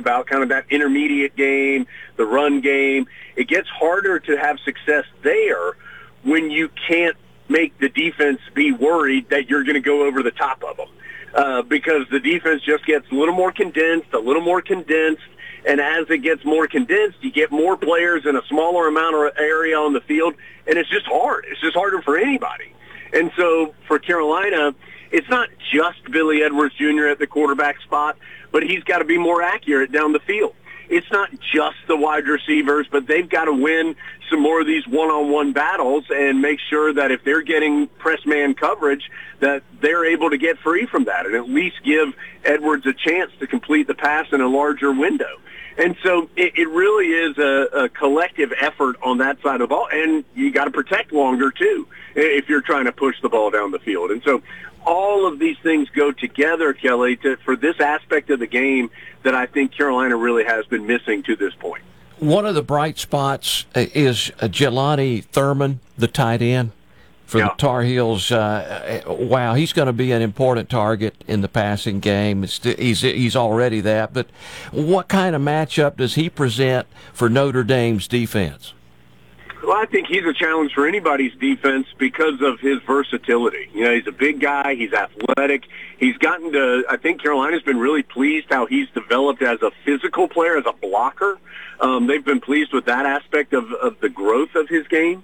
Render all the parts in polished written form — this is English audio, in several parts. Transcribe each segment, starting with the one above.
about, kind of that intermediate game, the run game. It gets harder to have success there when you can't make the defense be worried that you're going to go over the top of them, because the defense just gets a little more condensed, and as it gets more condensed, you get more players in a smaller amount of area on the field, and it's just hard. It's just harder for anybody. And so for Carolina, it's not just Billy Edwards Jr. at the quarterback spot, but he's got to be more accurate down the field. It's not just the wide receivers, but they've got to win some more of these one-on-one battles and make sure that if they're getting press man coverage, that they're able to get free from that and at least give Edwards a chance to complete the pass in a larger window. And so it really is a collective effort on that side of the ball, and you got to protect longer too if you're trying to push the ball down the field. And so all of these things go together, Kelly, for this aspect of the game that I think Carolina really has been missing to this point. One of the bright spots is Jelani Thurman, the tight end for the Tar Heels. Wow, he's going to be an important target in the passing game. He's already that. But what kind of matchup does he present for Notre Dame's defense? Well, I think he's a challenge for anybody's defense because of his versatility. You know, he's a big guy. He's athletic. He's gotten to, I think Carolina's been really pleased how he's developed as a physical player, as a blocker. They've been pleased with that aspect of the growth of his game.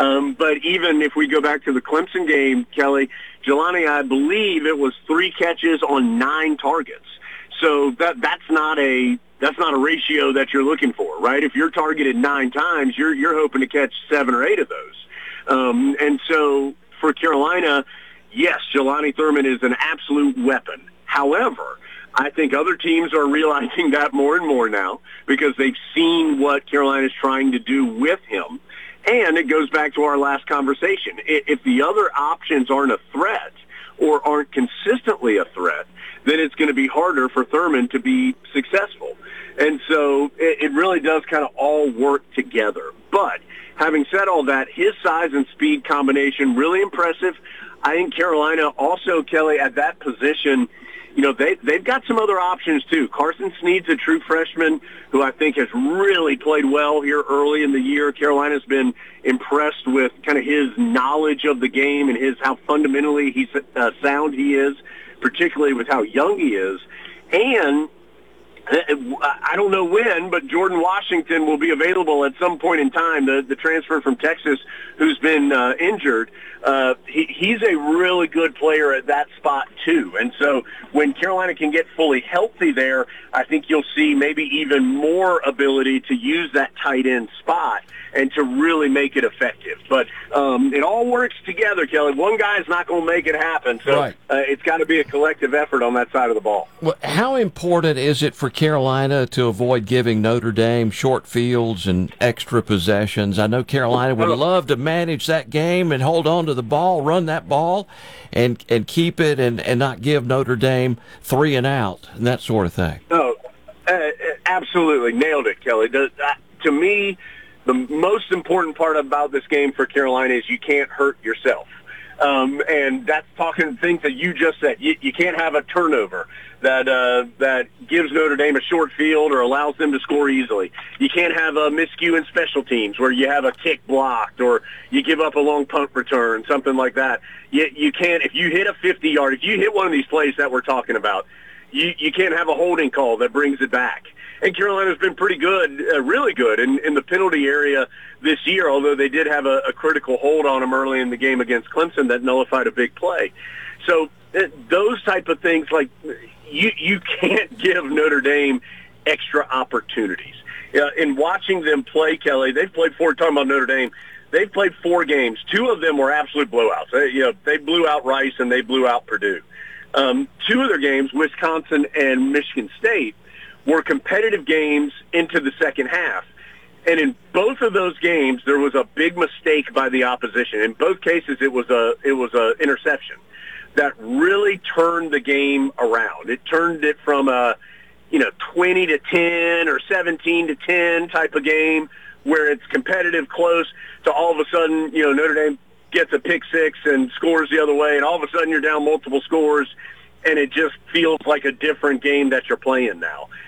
But even if we go back to the Clemson game, Kelly, Jelani, I believe it was 3 catches on 9 targets. So that's not a ratio that you're looking for, right? If you're targeted 9 times, you're hoping to catch 7 or 8 of those. And so for Carolina, yes, Jelani Thurman is an absolute weapon. However, I think other teams are realizing that more and more now because they've seen what Carolina's trying to do with him. And it goes back to our last conversation. If the other options aren't a threat or aren't consistently a threat, then it's going to be harder for Thurman to be successful. And so it really does kind of all work together. But having said all that, his size and speed combination, really impressive. I think Carolina also, Kelly, at that position, you know, they've got some other options too. Carson Snead's a true freshman who I think has really played well here early in the year. Carolina's been impressed with kind of his knowledge of the game and how fundamentally sound he is, particularly with how young he is. And I don't know when, but Jordan Washington will be available at some point in time, the transfer from Texas who's been injured. He's a really good player at that spot, too. And so when Carolina can get fully healthy there, I think you'll see maybe even more ability to use that tight end spot and to really make it effective. But it all works together, Kelly. One guy's not going to make it happen, so right. It's got to be a collective effort on that side of the ball. Well, how important is it for Carolina to avoid giving Notre Dame short fields and extra possessions? I know Carolina would love to manage that game and hold on to the ball, run that ball, and keep it and not give Notre Dame 3 and out and that sort of thing. Oh, absolutely. Nailed it, Kelly. To me, the most important part about this game for Carolina is you can't hurt yourself. And that's talking things that you just said. You can't have a turnover that gives Notre Dame a short field or allows them to score easily. You can't have a miscue in special teams where you have a kick blocked or you give up a long punt return, something like that. You can't, if you hit a 50-yard, if you hit one of these plays that we're talking about, you can't have a holding call that brings it back. And Carolina's been pretty good, really good in the penalty area this year, although they did have a critical hold on them early in the game against Clemson that nullified a big play. So those type of things, like you can't give Notre Dame extra opportunities. In watching them play, Kelly, they've played talking about Notre Dame, they've played 4 games. 2 of them were absolute blowouts. They blew out Rice and they blew out Purdue. 2 of their games, Wisconsin and Michigan State, were competitive games into the second half. And in both of those games, there was a big mistake by the opposition. In both cases, it was a interception that really turned the game around. It turned it from a 20-10 or 17-10 type of game where it's competitive, close, to all of a sudden, Notre Dame gets a pick six and scores the other way, and all of a sudden you're down multiple scores, and it just feels like a different game that you're playing now.